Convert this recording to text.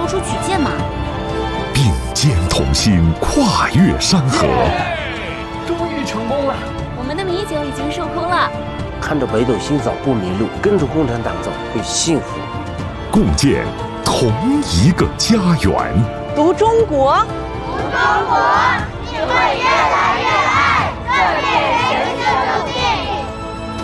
说出举荐吗？ 并肩同心，跨越山河。 终于成功了！ 我们的米酒已经售空了。 看着北斗星走不迷路，跟着共产党走会幸福。 共建同一个家园。 读中国， 读中国，你会越来越爱这片神圣的电影。